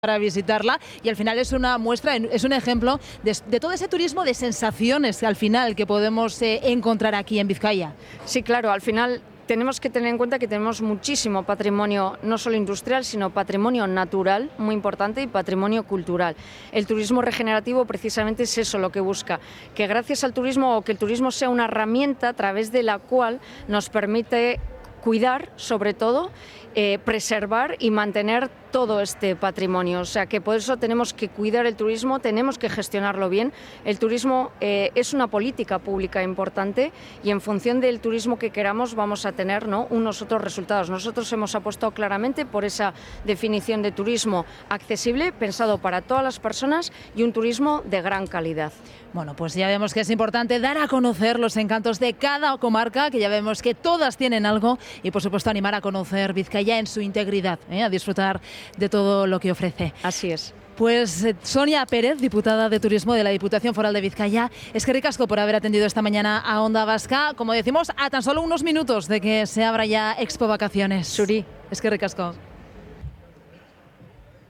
para visitarla, y al final es una muestra, es un ejemplo de todo ese turismo de sensaciones al final que podemos encontrar aquí en Vizcaya. Sí, claro, al final tenemos que tener en cuenta que tenemos muchísimo patrimonio, no solo industrial, sino patrimonio natural, muy importante, y patrimonio cultural. El turismo regenerativo precisamente es eso lo que busca, que gracias al turismo, o que el turismo sea una herramienta a través de la cual nos permite cuidar, sobre todo, preservar y mantener todo este patrimonio. O sea que por eso tenemos que cuidar el turismo, tenemos que gestionarlo bien. El turismo es una política pública importante, y en función del turismo que queramos vamos a tener, ¿no?, unos otros resultados. Nosotros hemos apostado claramente por esa definición de turismo accesible, pensado para todas las personas, y un turismo de gran calidad. Bueno, pues ya vemos que es importante dar a conocer los encantos de cada comarca, que ya vemos que todas tienen algo, y por supuesto animar a conocer Vizcaya en su integridad, a disfrutar de todo lo que ofrece. Así es. Pues Sonia Pérez, diputada de Turismo de la Diputación Foral de Vizcaya, eskerrik asko por haber atendido esta mañana a Onda Vasca, como decimos, a tan solo unos minutos de que se abra ya Expo Vacaciones. Suri. Eskerrik asko.